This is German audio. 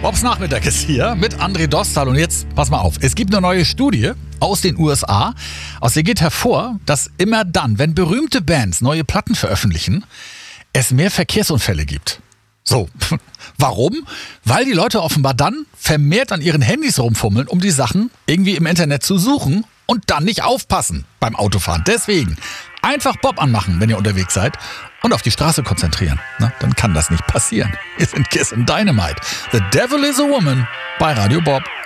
Bobs Nachmittag ist hier mit André Dostal. Und jetzt, pass mal auf, es gibt eine neue Studie aus den USA. Aus der geht hervor, dass immer dann, wenn berühmte Bands neue Platten veröffentlichen, es mehr Verkehrsunfälle gibt. So, warum? Weil die Leute offenbar dann vermehrt an ihren Handys rumfummeln, um die Sachen irgendwie im Internet zu suchen und dann nicht aufpassen beim Autofahren. Deswegen einfach Bob anmachen, wenn ihr unterwegs seid und auf die Straße konzentrieren. Na, dann kann das nicht passieren. Wir sind Kiss and Dynamite. The Devil is a Woman bei Radio Bob.